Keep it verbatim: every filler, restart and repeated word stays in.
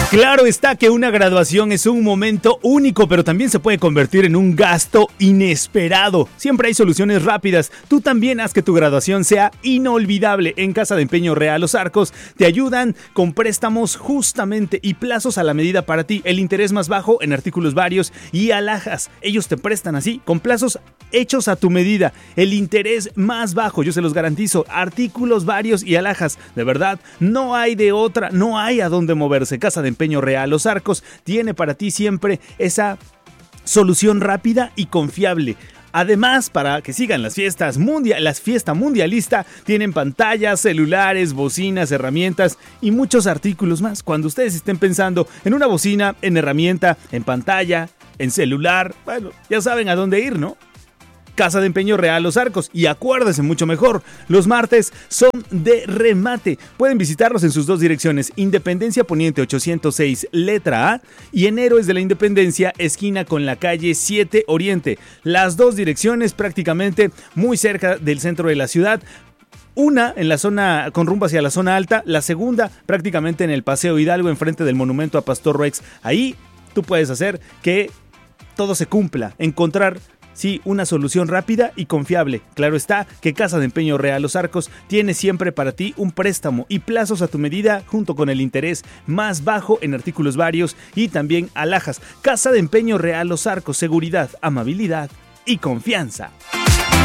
Claro está que una graduación es un momento único, pero también se puede convertir en un gasto inesperado. Siempre hay soluciones rápidas. Tú también haz que tu graduación sea inolvidable. En Casa de Empeño Real Los Arcos te ayudan con préstamos justamente y plazos a la medida para ti. El interés más bajo en artículos varios y alhajas. Ellos te prestan así, con plazos hechos a tu medida. El interés más bajo, yo se los garantizo. Artículos varios y alhajas. De verdad, no hay de otra, no hay a dónde moverse. Casa de Empeño Real Los Arcos tiene para ti siempre esa solución rápida y confiable. Además, para que sigan las fiestas mundial, las fiestas mundialista, tienen pantallas, celulares, bocinas, herramientas y muchos artículos más. Cuando ustedes estén pensando en una bocina, en herramienta, en pantalla, en celular, bueno, ya saben a dónde ir, ¿no? Casa de Empeño Real Los Arcos. Y acuérdense mucho mejor, los martes son de remate. Pueden visitarlos en sus dos direcciones, Independencia Poniente ochocientos seis, letra A, y en Héroes de la Independencia, esquina con la calle siete Oriente. Las dos direcciones prácticamente muy cerca del centro de la ciudad. Una en la zona con rumbo hacia la zona alta, la segunda prácticamente en el Paseo Hidalgo, enfrente del monumento a Pastor Rex. Ahí tú puedes hacer que todo se cumpla, encontrar sí, una solución rápida y confiable. Claro está que Casa de Empeño Real Los Arcos tiene siempre para ti un préstamo y plazos a tu medida junto con el interés más bajo en artículos varios y también alhajas. Casa de Empeño Real Los Arcos, seguridad, amabilidad y confianza.